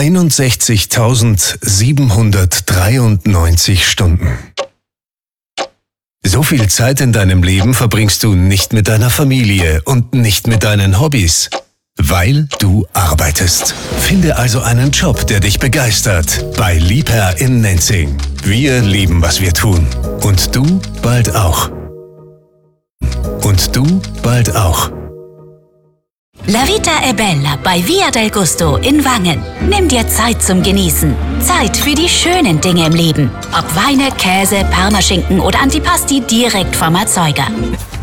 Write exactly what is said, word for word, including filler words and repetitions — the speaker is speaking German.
einundsechzigtausendsiebenhundertdreiundneunzig Stunden. So viel Zeit in deinem Leben verbringst du nicht mit deiner Familie und nicht mit deinen Hobbys, weil du arbeitest. Finde also einen Job, der dich begeistert, bei Liebherr in Nenzing. Wir lieben, was wir tun. Und du bald auch. Und du bald auch. La Vita è Bella bei Via del Gusto in Wangen. Nimm dir Zeit zum Genießen. Zeit für die schönen Dinge im Leben. Ob Weine, Käse, Parmaschinken oder Antipasti direkt vom Erzeuger.